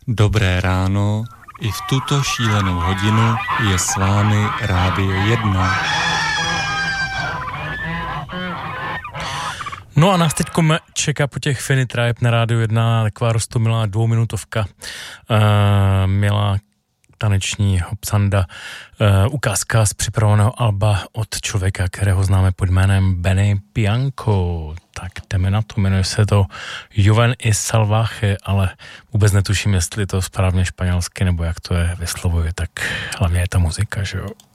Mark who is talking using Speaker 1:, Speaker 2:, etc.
Speaker 1: Dobré ráno, i v tuto šílenou hodinu je s vámi Rádio 1.
Speaker 2: No a nás teďkom čeká po těch Finny Tribe na Rádiu 1 taková roztomilá dvouminutovka. Milá taneční Hopsanda, ukázka z připraveného alba od člověka, kterého známe pod jménem Benny Bianco. Tak jdeme na to, jmenuje se to Joven i Salvaje, ale vůbec netuším, jestli to správně španělsky, nebo jak to je vyslovuje, tak hlavně je ta muzika, že jo.